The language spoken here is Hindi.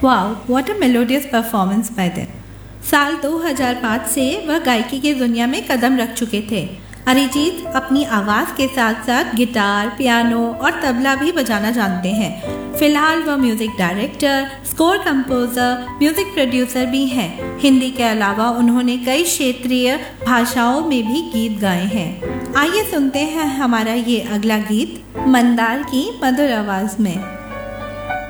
Wow, what a melodious performance by them. साल 2005 से वह गायकी की दुनिया में कदम रख चुके थे। अरिजीत अपनी आवाज़ के साथ साथ गिटार, पियानो और तबला भी बजाना जानते हैं। फिलहाल वह music director, score composer, music producer भी हैं। हिंदी के अलावा उन्होंने कई क्षेत्रीय भाषाओं में भी गीत गाए हैं। आइए सुनते हैं हमारा ये अगला गीत मंदार की मधुर आवाज़ में।